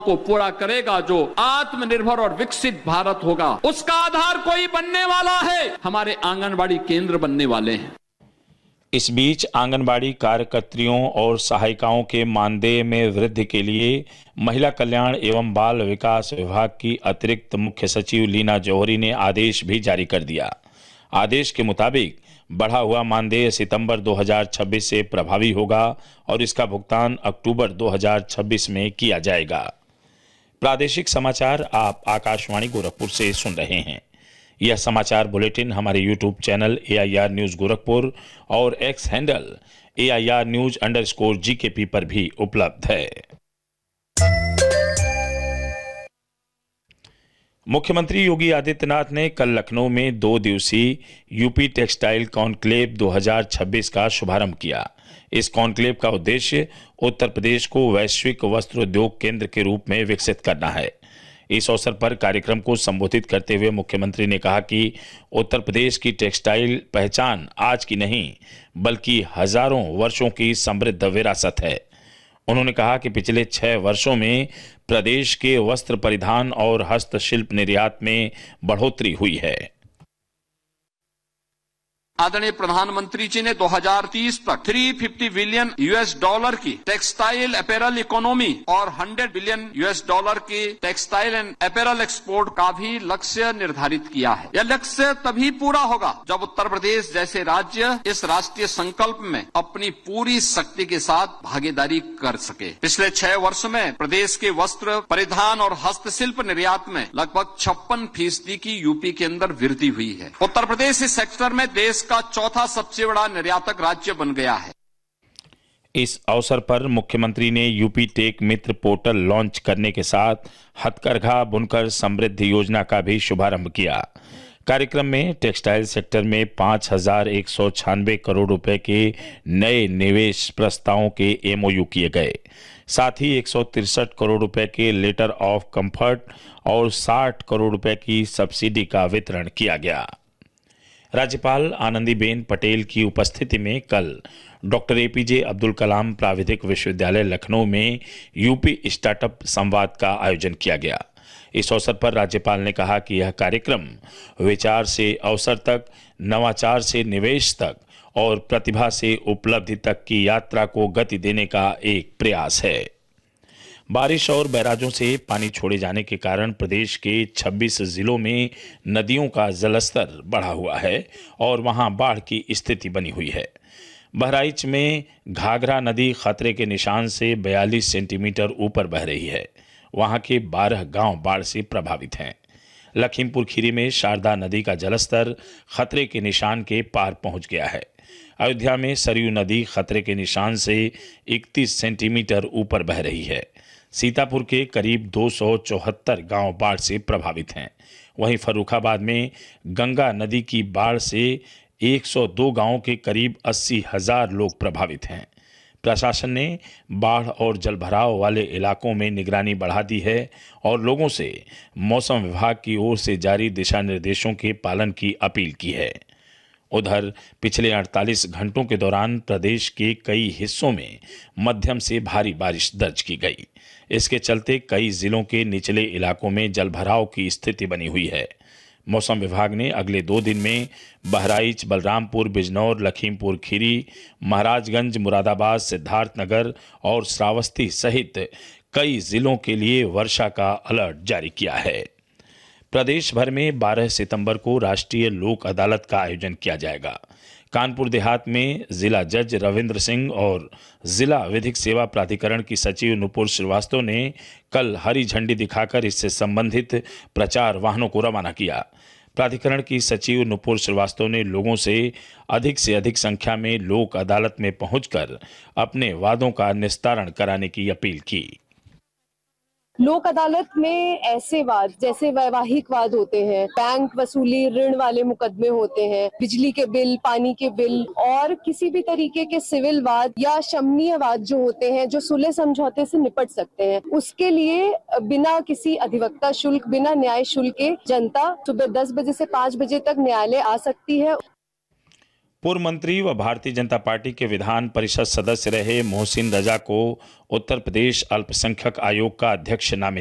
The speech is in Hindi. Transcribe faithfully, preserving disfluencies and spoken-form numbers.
को पूरा करेगा, जो आत्मनिर्भर और विकसित भारत होगा, उसका आधार कोई बनने वाला है, हमारे आंगनबाड़ी केंद्र बनने वाले हैं। इस बीच आंगनबाड़ी कार्यकर्त्रियों और सहायिकाओं के मानदेय में वृद्धि के लिए महिला कल्याण एवं बाल विकास विभाग की अतिरिक्त मुख्य सचिव लीना जौहरी ने आदेश भी जारी कर दिया। आदेश के मुताबिक बढ़ा हुआ मानदेय सितंबर दो हज़ार छब्बीस से प्रभावी होगा और इसका भुगतान अक्टूबर दो हज़ार छब्बीस में किया जाएगा। प्रादेशिक समाचार आप आकाशवाणी गोरखपुर से सुन रहे हैं। यह समाचार बुलेटिन हमारे YouTube channel A I R news Gorakhpur और x handle A I R news underscore G के पी पर भी उपलब्ध है। मुख्यमंत्री योगी आदित्यनाथ ने कल लखनऊ में दो दिवसीय यूपी टेक्सटाइल कॉन्क्लेव दो हज़ार छब्बीस का शुभारंभ किया। इस कॉन्क्लेव का उद्देश्य उत्तर प्रदेश को वैश्विक वस्त्र उद्योग केंद्र के रूप में विकसित करना है। इस अवसर पर कार्यक्रम को संबोधित करते हुए मुख्यमंत्री ने कहा कि उत्तर प्रदेश की टेक्सटाइल पहचान आज की नहीं बल्कि हजारों वर्षों की समृद्ध विरासत है। उन्होंने कहा कि पिछले छह वर्षों में प्रदेश के वस्त्र परिधान और हस्तशिल्प निर्यात में बढ़ोतरी हुई है। आदरणीय प्रधानमंत्री जी ने दो हज़ार तीस तक तीन सौ पचास बिलियन यूएस डॉलर की टेक्सटाइल अपैरल इकोनॉमी और सौ बिलियन यूएस डॉलर की टेक्सटाइल एंड अपैरल एक्सपोर्ट का भी लक्ष्य निर्धारित किया है। यह लक्ष्य तभी पूरा होगा जब उत्तर प्रदेश जैसे राज्य इस राष्ट्रीय संकल्प में अपनी पूरी शक्ति के साथ भागीदारी कर सके। पिछले छह वर्ष में प्रदेश के वस्त्र परिधान और हस्तशिल्प निर्यात में लगभग छप्पन फीसदी की यूपी के अंदर वृद्धि हुई है। उत्तर प्रदेश इस सेक्टर में देश का चौथा सबसे बड़ा निर्यातक राज्य बन गया है। इस अवसर पर मुख्यमंत्री ने यूपी टेक मित्र पोर्टल लॉन्च करने के साथ हथकरघा बुनकर समृद्धि योजना का भी शुभारंभ किया। कार्यक्रम में टेक्सटाइल सेक्टर में पांच हजार एक सौ छियानवे करोड़ रुपए के नए निवेश प्रस्तावों के एम ओ यू किए गए। साथ ही एक सौ तिरसठ करोड़ रुपए के लेटर ऑफ कंफर्ट और साठ करोड़ रुपए की सब्सिडी का वितरण किया गया। राज्यपाल आनंदीबेन पटेल की उपस्थिति में कल डॉक्टर ए पी जे अब्दुल कलाम प्राविधिक विश्वविद्यालय लखनऊ में यूपी स्टार्टअप संवाद का आयोजन किया गया। इस अवसर पर राज्यपाल ने कहा कि यह कार्यक्रम विचार से अवसर तक, नवाचार से निवेश तक और प्रतिभा से उपलब्धि तक की यात्रा को गति देने का एक प्रयास है। बारिश और बैराजों से पानी छोड़े जाने के कारण प्रदेश के छब्बीस जिलों में नदियों का जलस्तर बढ़ा हुआ है और वहां बाढ़ की स्थिति बनी हुई है। बहराइच में घाघरा नदी खतरे के निशान से बयालीस सेंटीमीटर ऊपर बह रही है। वहां के बारह गांव बाढ़ से प्रभावित हैं। लखीमपुर खीरी में शारदा नदी का जलस्तर खतरे के निशान के पार पहुंच गया है। अयोध्या में सरयू नदी खतरे के निशान से इकतीस सेंटीमीटर ऊपर बह रही है। सीतापुर के करीब दो सौ चौहत्तर गांव बाढ़ से प्रभावित हैं। वहीं फर्रुखाबाद में गंगा नदी की बाढ़ से एक सौ दो गांवों के करीब अस्सी हजार लोग प्रभावित हैं। प्रशासन ने बाढ़ और जलभराव वाले इलाकों में निगरानी बढ़ा दी है और लोगों से मौसम विभाग की ओर से जारी दिशा निर्देशों के पालन की अपील की है। उधर पिछले अड़तालीस घंटों के दौरान प्रदेश के कई हिस्सों में मध्यम से भारी बारिश दर्ज की गई। इसके चलते कई जिलों के निचले इलाकों में जलभराव की स्थिति बनी हुई है। मौसम विभाग ने अगले दो दिन में बहराइच, बलरामपुर, बिजनौर, लखीमपुर खीरी, महाराजगंज, मुरादाबाद, सिद्धार्थनगर और श्रावस्ती सहित कई जिलों के लिए वर्षा का अलर्ट जारी किया है। प्रदेश भर में बारह सितंबर को राष्ट्रीय लोक अदालत का आयोजन किया जाएगा। कानपुर देहात में जिला जज रविंद्र सिंह और जिला विधिक सेवा प्राधिकरण की सचिव नुपुर श्रीवास्तव ने कल हरी झंडी दिखाकर इससे संबंधित प्रचार वाहनों को रवाना किया। प्राधिकरण की सचिव नुपुर श्रीवास्तव ने लोगों से अधिक से अधिक संख्या में लोक अदालत में पहुंचकर अपने वादों का निस्तारण कराने की अपील की। लोक अदालत में ऐसे वाद जैसे वैवाहिक वाद होते हैं, बैंक वसूली ऋण वाले मुकदमे होते हैं, बिजली के बिल, पानी के बिल और किसी भी तरीके के सिविल वाद या शमनीय वाद जो होते हैं, जो सुलह समझौते से निपट सकते हैं, उसके लिए बिना किसी अधिवक्ता शुल्क, बिना न्याय शुल्क के जनता सुबह दस बजे से पाँच बजे तक न्यायालय आ सकती है। पूर्व मंत्री व भारतीय जनता पार्टी के विधान परिषद सदस्य रहे मोहसिन रजा को उत्तर प्रदेश अल्पसंख्यक आयोग का अध्यक्ष नामित